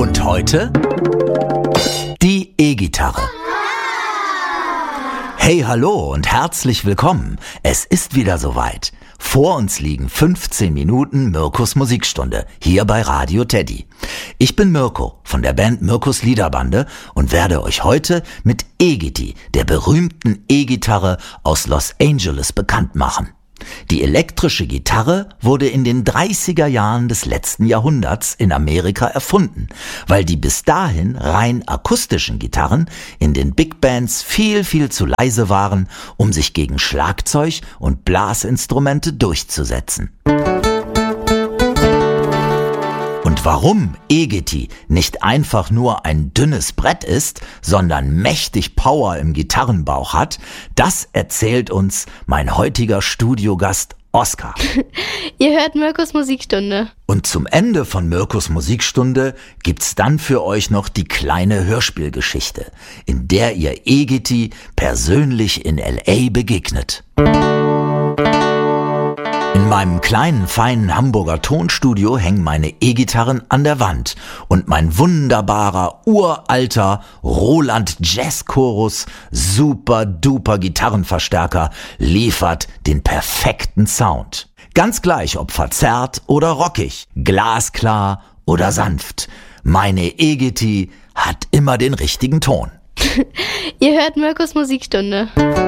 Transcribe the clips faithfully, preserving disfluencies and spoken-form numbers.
Und heute die E-Gitarre. Hey, hallo und herzlich willkommen. Es ist wieder soweit. Vor uns liegen fünfzehn Minuten Mirkos Musikstunde, hier bei Radio Teddy. Ich bin Mirko von der Band Mirkos Liederbande und werde euch heute mit E-Gitti, der berühmten E-Gitarre aus Los Angeles, bekannt machen. Die elektrische Gitarre wurde in den dreißiger Jahren des letzten Jahrhunderts in Amerika erfunden, weil die bis dahin rein akustischen Gitarren in den Big Bands viel, viel zu leise waren, um sich gegen Schlagzeug und Blasinstrumente durchzusetzen. Und warum E-Gitti nicht einfach nur ein dünnes Brett ist, sondern mächtig Power im Gitarrenbauch hat, das erzählt uns mein heutiger Studiogast Oskar. Ihr hört Mirkos Musikstunde. Und zum Ende von Mirkos Musikstunde gibt's dann für euch noch die kleine Hörspielgeschichte, in der ihr E-Gitti persönlich in L A begegnet. In meinem kleinen, feinen Hamburger Tonstudio hängen meine E-Gitarren an der Wand und mein wunderbarer, uralter Roland Jazz Chorus super duper Gitarrenverstärker liefert den perfekten Sound. Ganz gleich, ob verzerrt oder rockig, glasklar oder sanft. Meine E-Gitti hat immer den richtigen Ton. Ihr hört Mirkos Musikstunde.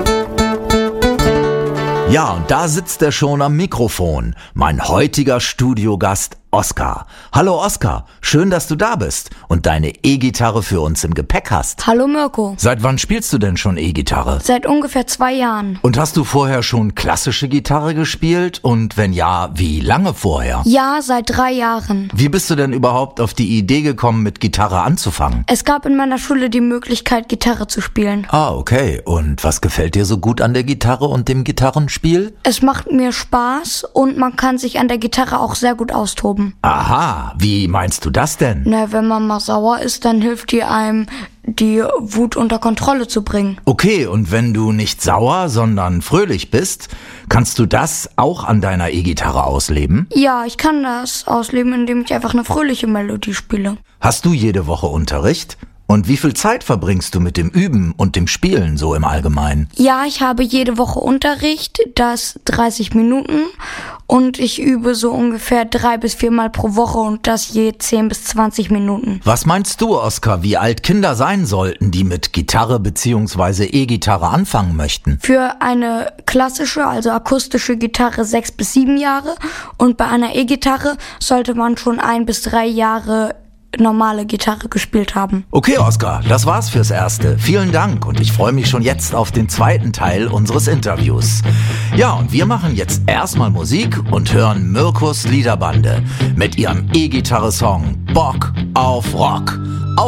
Ja, und da sitzt er schon am Mikrofon, mein heutiger Studiogast Oskar. Hallo Oskar, schön, dass du da bist und deine E-Gitarre für uns im Gepäck hast. Hallo Mirko. Seit wann spielst du denn schon E-Gitarre? Seit ungefähr zwei Jahren. Und hast du vorher schon klassische Gitarre gespielt? Und wenn ja, wie lange vorher? Ja, seit drei Jahren. Wie bist du denn überhaupt auf die Idee gekommen, mit Gitarre anzufangen? Es gab in meiner Schule die Möglichkeit, Gitarre zu spielen. Ah, okay. Und was gefällt dir so gut an der Gitarre und dem Gitarrenspiel? Es macht mir Spaß und man kann sich an der Gitarre auch sehr gut austoben. Aha, wie meinst du das denn? Na, wenn man mal sauer ist, dann hilft die einem, die Wut unter Kontrolle zu bringen. Okay, und wenn du nicht sauer, sondern fröhlich bist, kannst du das auch an deiner E-Gitarre ausleben? Ja, ich kann das ausleben, indem ich einfach eine fröhliche Melodie spiele. Hast du jede Woche Unterricht? Und wie viel Zeit verbringst du mit dem Üben und dem Spielen so im Allgemeinen? Ja, ich habe jede Woche Unterricht, das dreißig Minuten und ich übe so ungefähr drei bis viermal pro Woche und das je zehn bis zwanzig Minuten. Was meinst du, Oskar, wie alt Kinder sein sollten, die mit Gitarre bzw. E-Gitarre anfangen möchten? Für eine klassische, also akustische Gitarre sechs bis sieben Jahre und bei einer E-Gitarre sollte man schon ein bis drei Jahre normale Gitarre gespielt haben. Okay, Oskar, das war's fürs Erste. Vielen Dank und ich freue mich schon jetzt auf den zweiten Teil unseres Interviews. Ja, und wir machen jetzt erstmal Musik und hören Mirkos Liederbande mit ihrem E-Gitarre-Song Bock auf Rock.